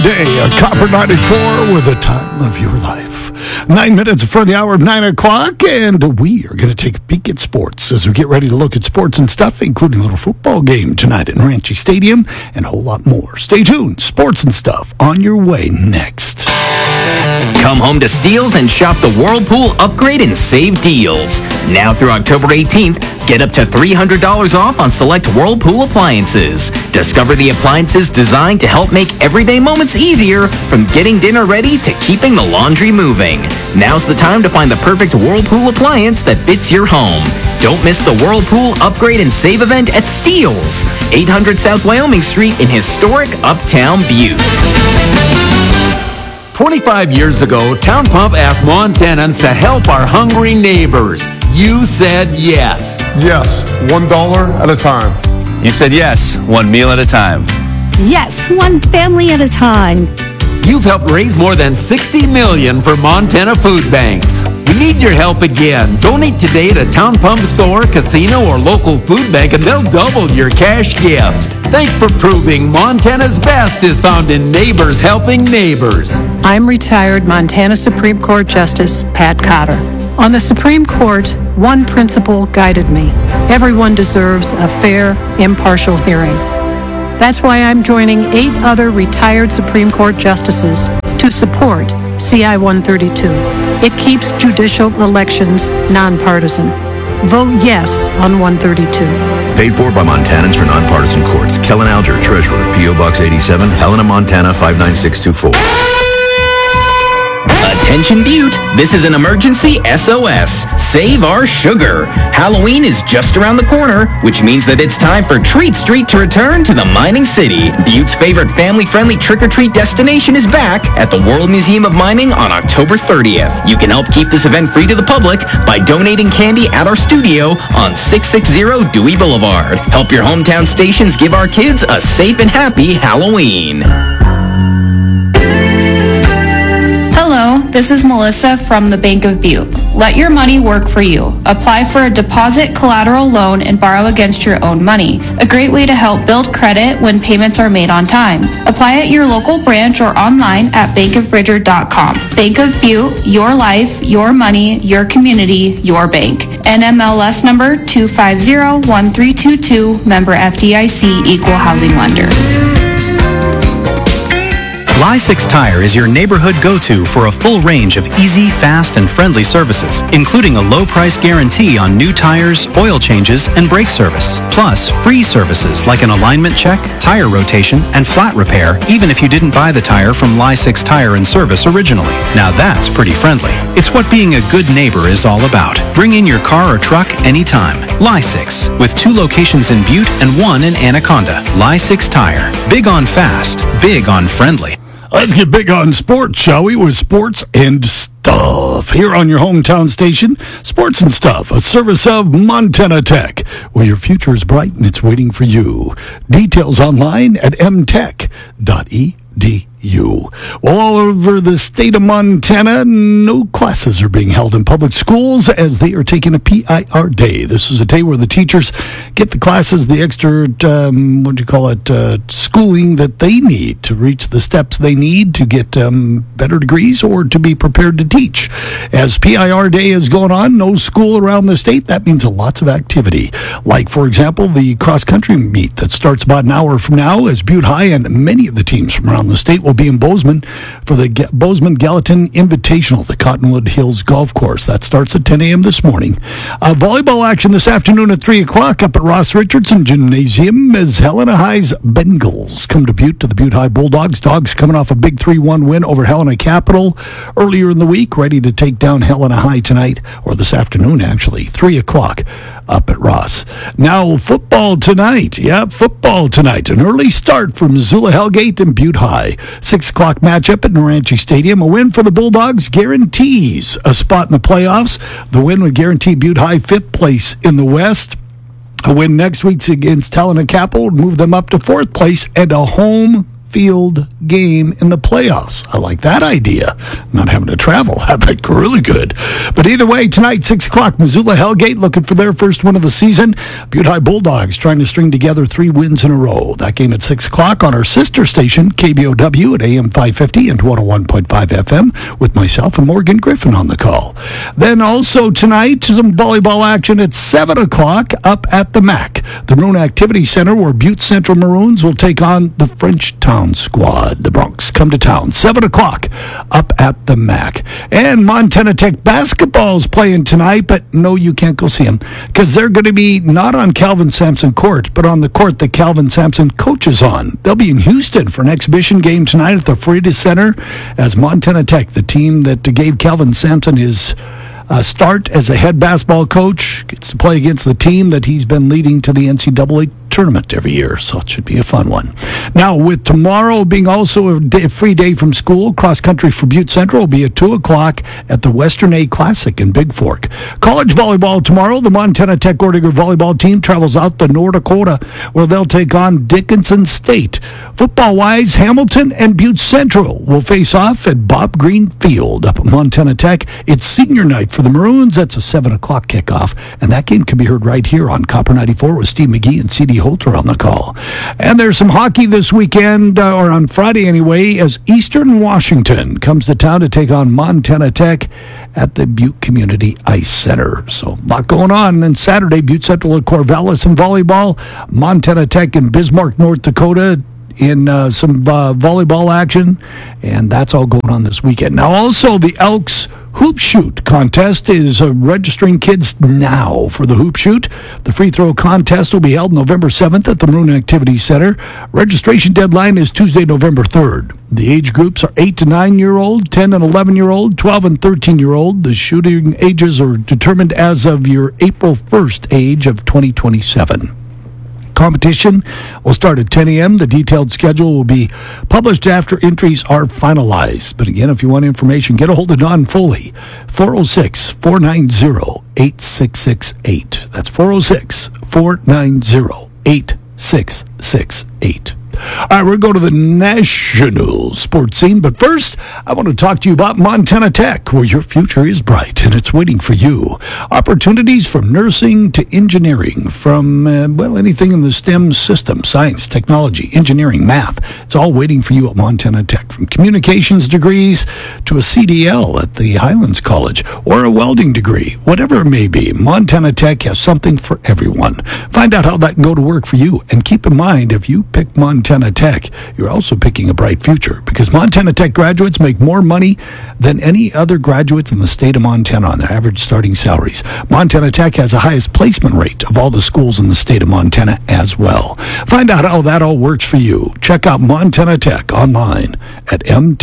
Day, a Copper 94 with the time of your life. 9 minutes before the hour of 9 o'clock, and we are going to take a peek at sports as we get ready to look at sports and stuff, including a little football game tonight in Ranchi Stadium and a whole lot more. Stay tuned. Sports and stuff on your way next. Come home to Steels and shop the Whirlpool Upgrade and Save deals. Now through October 18th, get up to $300 off on select Whirlpool appliances. Discover the appliances designed to help make everyday moments easier, from getting dinner ready to keeping the laundry moving. Now's the time to find the perfect Whirlpool appliance that fits your home. Don't miss the Whirlpool Upgrade and Save event at Steels, 800 South Wyoming Street in historic Uptown Butte. 25 years ago, Town Pump asked Montanans to help our hungry neighbors. You said yes. Yes, $1 at a time. You said yes, one meal at a time. Yes, one family at a time. You've helped raise more than $60 million for Montana food banks. We need your help again. Donate today to Town Pump Store, Casino, or local food bank, and they'll double your cash gift. Thanks for proving Montana's best is found in neighbors helping neighbors. I'm retired Montana Supreme Court Justice Pat Cotter. On the Supreme Court, one principle guided me. Everyone deserves a fair, impartial hearing. That's why I'm joining 8 other retired Supreme Court justices to support CI 132. It keeps judicial elections nonpartisan. Vote yes on 132. Paid for by Montanans for Nonpartisan Courts. Kellen Alger, Treasurer, P.O. Box 87, Helena, Montana 59624. Attention Butte, this is an emergency SOS. Save our sugar. Halloween is just around the corner, which means that it's time for Treat Street to return to the mining city. Butte's favorite family-friendly trick-or-treat destination is back at the World Museum of Mining on October 30th. You can help keep this event free to the public by donating candy at our studio on 660 Dewey Boulevard. Help your hometown stations give our kids a safe and happy Halloween. Hello, this is Melissa from the Bank of Butte. Let your money work for you. Apply for a deposit collateral loan and borrow against your own money. A great way to help build credit when payments are made on time. Apply at your local branch or online at bankofbridger.com. Bank of Butte, your life, your money, your community, your bank. NMLS number 2501322, member FDIC, equal housing lender. Ly6 Tire is your neighborhood go-to for a full range of easy, fast, and friendly services, including a low price guarantee on new tires, oil changes, and brake service. Plus, free services like an alignment check, tire rotation, and flat repair, even if you didn't buy the tire from Ly6 Tire and Service originally. Now that's pretty friendly. It's what being a good neighbor is all about. Bring in your car or truck anytime. Ly6, with 2 locations in Butte and 1 in Anaconda. Ly6 Tire. Big on fast, big on friendly. Let's get big on sports, shall we? With sports and stuff here on your hometown station. Sports and Stuff, a service of Montana Tech, where your future is bright and it's waiting for you. Details online at mtech.edu. Well, all over the state of Montana, no classes are being held in public schools as they are taking a PIR day. This is a day where the teachers get the classes, the extra, schooling that they need to reach the steps they need to get better degrees or to be prepared to teach. As PIR day is going on, no school around the state. That means lots of activity. Like, for example, the cross-country meet that starts about an hour from now as Butte High and many of the teams from around the state will be in Bozeman for the Bozeman Gallatin Invitational, the Cottonwood Hills Golf Course. That starts at 10 a.m. this morning. Volleyball action this afternoon at 3 o'clock up at Ross Richardson Gymnasium as Helena High's Bengals come to Butte to the Butte High Bulldogs. Dogs coming off a big 3-1 win over Helena Capital earlier in the week, ready to take down Helena High tonight, or this afternoon actually, 3 o'clock up at Ross. Now, football tonight. Yeah, football tonight. An early start for Missoula Hellgate and Butte High. 6 o'clock matchup at Naranche Stadium. A win for the Bulldogs guarantees a spot in the playoffs. The win would guarantee Butte High 5th place in the West. A win next week's against Helena Capital would move them up to 4th place, and a home field game in the playoffs. I like that idea. Not having to travel. That'd be really good. But either way, tonight, 6 o'clock, Missoula Hellgate looking for their first win of the season. Butte High Bulldogs trying to string together 3 wins in a row. That game at 6 o'clock on our sister station, KBOW at AM 550 and 101.5 FM with myself and Morgan Griffin on the call. Then also tonight, some volleyball action at 7 o'clock up at the MAC, the Maroon Activity Center, where Butte Central Maroons will take on the Frenchtown squad. The Bronx come to town, 7 o'clock up at the MAC. And Montana Tech basketball's playing tonight, but no, you can't go see them because they're going to be not on Calvin Sampson Court, but on the court that Calvin Sampson coaches on. They'll be in Houston for an exhibition game tonight at the Freitas Center as Montana Tech, the team that gave Calvin Sampson his start as a head basketball coach, gets to play against the team that he's been leading to the NCAA tournament every year, so it should be a fun one. Now, with tomorrow being also a free day from school, cross country for Butte Central will be at 2 o'clock at the Western A Classic in Big Fork. College volleyball tomorrow, the Montana Tech Ordiger volleyball team travels out to North Dakota, where they'll take on Dickinson State. Football-wise, Hamilton and Butte Central will face off at Bob Green Field up at Montana Tech. It's senior night for the Maroons. That's a 7 o'clock kickoff, and that game can be heard right here on Copper 94 with Steve McGee and C.D. Holter on the call. And there's some hockey this weekend, or on Friday anyway, as Eastern Washington comes to town to take on Montana Tech at the Butte Community Ice Center. So a lot going on. And then Saturday, Butte Central at Corvallis in volleyball, Montana Tech in Bismarck, North Dakota in some volleyball action, and that's all going on this weekend. Now also the Elks Hoop Shoot contest is registering kids now for the Hoop Shoot. The free throw contest will be held November 7th at the Maroon Activity Center. Registration deadline is Tuesday, November 3rd. The age groups are 8 to 9-year-old, 10 and 11-year-old, 12 and 13-year-old. The shooting ages are determined as of your April 1st age of 2027. Competition will start at 10 a.m. The detailed schedule will be published after entries are finalized. But again, if you want information, get a hold of Don Foley, 406-490-8668. That's 406-490-8668. All right, we're going to the national sports scene, but first, I want to talk to you about Montana Tech, where your future is bright and it's waiting for you. Opportunities from nursing to engineering, from, anything in the STEM system, science, technology, engineering, math. It's all waiting for you at Montana Tech, from communications degrees to a CDL at the Highlands College or a welding degree. Whatever it may be, Montana Tech has something for everyone. Find out how that can go to work for you, and keep in mind, if you pick Montana Tech, you're also picking a bright future, because Montana Tech graduates make more money than any other graduates in the state of Montana on their average starting salaries. Montana Tech has the highest placement rate of all the schools in the state of Montana as well. Find out how that all works for you. Check out Montana Tech online at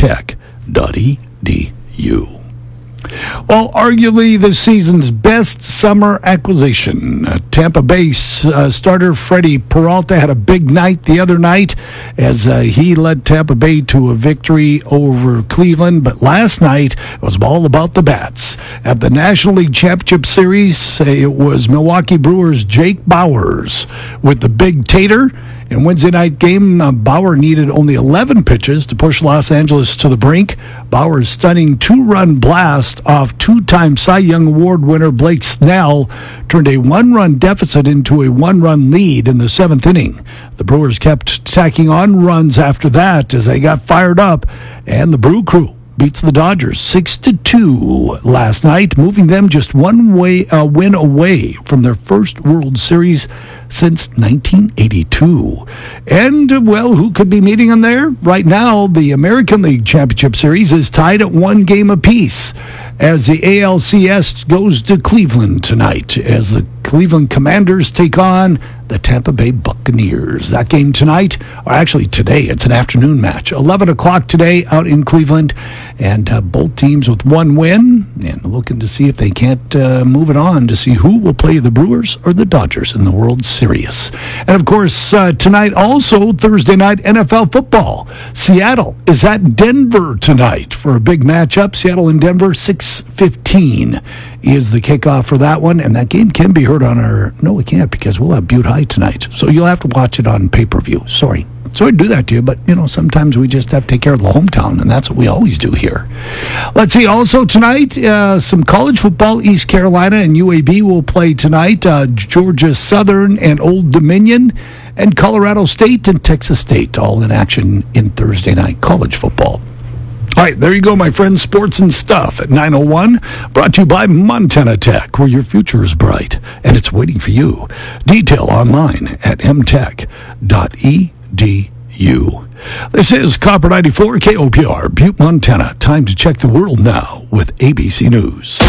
mtech.edu. Well, arguably this season's best summer acquisition, Tampa Bay starter Freddie Peralta had a big night the other night as he led Tampa Bay to a victory over Cleveland. But last night it was all about the bats. At the National League Championship Series, it was Milwaukee Brewers' Jake Bauers with the big tater. In Wednesday night game, Bauer needed only 11 pitches to push Los Angeles to the brink. Bauer's stunning 2-run blast off 2-time Cy Young Award winner Blake Snell turned a 1-run deficit into a 1-run lead in the 7th inning. The Brewers kept tacking on runs after that as they got fired up, and the Brew Crew beats the Dodgers 6-2 last night, moving them just one win away from their first World Series since 1982. And, well, who could be meeting them there? Right now, the American League Championship Series is tied at 1 game apiece as the ALCS goes to Cleveland tonight, as the Cleveland Commanders take on the Tampa Bay Buccaneers. That game tonight, or actually today, it's an afternoon match. 11 o'clock today out in Cleveland, and both teams with 1 win, and looking to see if they can't move it on to see who will play the Brewers or the Dodgers in the World Series. And of course, tonight also, Thursday night NFL football. Seattle is at Denver tonight for a big matchup. Seattle and Denver, 6:15 is the kickoff for that one, and that game can be heard on our... No, we can't, because we'll have Butte High tonight, so you'll have to watch it on pay-per-view. Sorry. Sorry to do that to you, but, sometimes we just have to take care of the hometown, and that's what we always do here. Let's see, also tonight, some college football. East Carolina and UAB will play tonight. Georgia Southern and Old Dominion, and Colorado State and Texas State, all in action in Thursday night college football. All right, there you go, my friends. Sports and Stuff at 9:01. Brought to you by Montana Tech, where your future is bright, and it's waiting for you. Detail online at mtech.edu. This is Copper 94 KOPR, Butte, Montana. Time to check the world now with ABC News.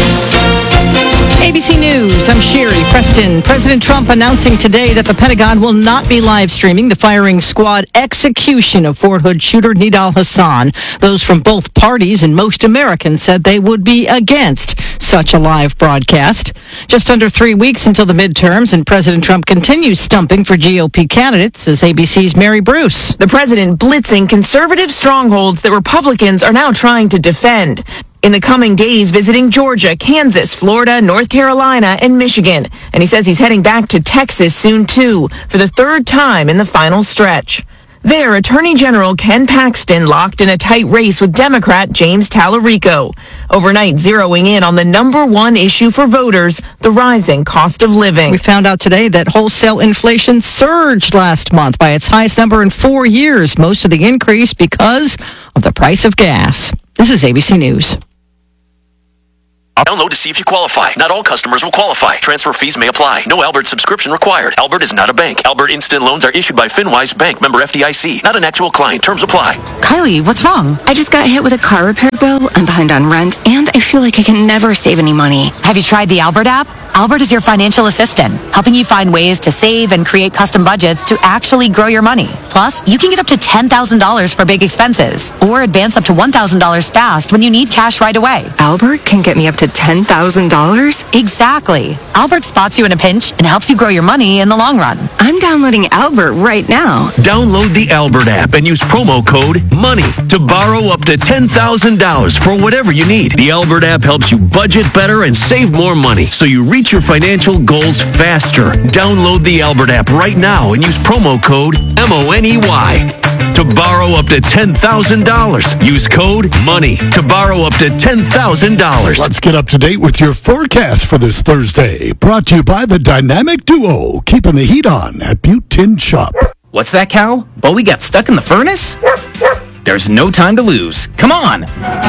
ABC News, I'm Sherry Preston. President Trump announcing today that the Pentagon will not be live streaming the firing squad execution of Fort Hood shooter Nidal Hasan. Those from both parties and most Americans said they would be against such a live broadcast. Just under 3 weeks until the midterms, and President Trump continues stumping for GOP candidates, as ABC's Mary Bruce. The president blitzing conservative strongholds that Republicans are now trying to defend. In the coming days, visiting Georgia, Kansas, Florida, North Carolina, and Michigan. And he says he's heading back to Texas soon, too, for the third time in the final stretch. There, Attorney General Ken Paxton locked in a tight race with Democrat James Tallarico. Overnight, zeroing in on the number one issue for voters, the rising cost of living. We found out today that wholesale inflation surged last month by its highest number in 4 years. Most of the increase because of the price of gas. This is ABC News. Download to see if you qualify. Not all customers will qualify. Transfer fees may apply. No Albert subscription required. Albert is not a bank. Albert Instant Loans are issued by FinWise Bank, member FDIC. Not an actual client. Terms apply. Kylie, what's wrong? I just got hit with a car repair bill. I'm behind on rent, and I feel like I can never save any money. Have you tried the Albert app? Albert is your financial assistant, helping you find ways to save and create custom budgets to actually grow your money. Plus, you can get up to $10,000 for big expenses, or advance up to $1,000 fast when you need cash right away. Albert can get me up to $10,000? Exactly. Albert spots you in a pinch and helps you grow your money in the long run. I'm downloading Albert right now. Download the Albert app and use promo code MONEY to borrow up to $10,000 for whatever you need. The Albert app helps you budget better and save more money, so you reach your financial goals faster. Download the Albert app right now and use promo code MONEY to borrow up to $10,000. Use code MONEY to borrow up to $10,000. Let's get up to date with your forecast for this Thursday. Brought to you by the Dynamic Duo, keeping the heat on at Butte Tin Shop. What's that, Cal? Bowie got stuck in the furnace? There's no time to lose. Come on!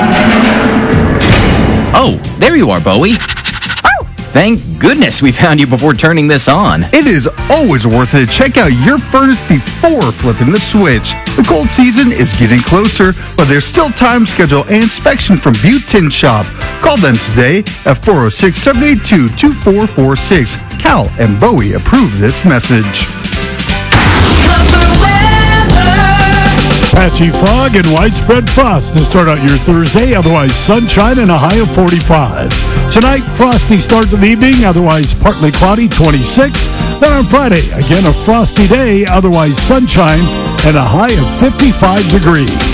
Oh, there you are, Bowie. Thank goodness we found you before turning this on. It is always worth it to check out your furnace before flipping the switch. The cold season is getting closer, but there's still time to schedule an inspection from Butte Tin Shop. Call them today at 406-782-2446. Cal and Bowie approve this message. Patchy fog and widespread frost to start out your Thursday, otherwise sunshine and a high of 45. Tonight, frosty start to the evening, otherwise partly cloudy, 26. Then on Friday, again a frosty day, otherwise sunshine and a high of 55 degrees.